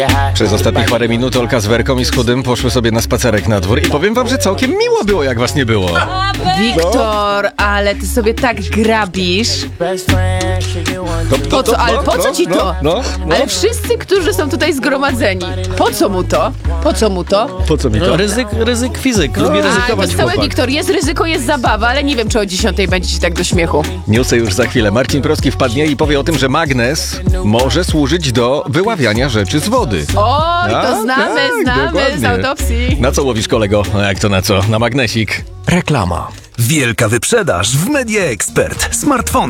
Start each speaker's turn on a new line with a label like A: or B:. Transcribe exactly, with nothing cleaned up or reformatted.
A: Przez ostatnich parę minut Olka z Werką i z Chudym poszły sobie na spacerek na dwór i powiem wam, że całkiem miło było, jak was nie było.
B: Wiktor, ale ty sobie tak grabisz.
A: No,
B: Po co, ale po co ci to?
A: No, no, no.
B: Ale wszyscy, którzy są tutaj zgromadzeni, po co mu to? Po co mu to?
A: Po co mi to?
C: No, ryzyk, ryzyk fizyk. Lubię
B: A, to
C: ryzykować,
B: jest całe,
C: chłopak.
B: Wiktor, jest ryzyko, jest zabawa, ale nie wiem, czy o dziesiątej będzie ci tak do śmiechu.
A: Newsy już za chwilę. Marcin Proski wpadnie i powie o tym, że magnes może służyć do wyławiania rzeczy z wody.
B: Oj,
A: A,
B: to znamy,
A: tak,
B: znamy
A: dokładnie.
B: z autopsji.
A: Na co łowisz, kolego? A jak to na co? Na magnesik.
D: Reklama. Wielka wyprzedaż w Media Expert. Smartfony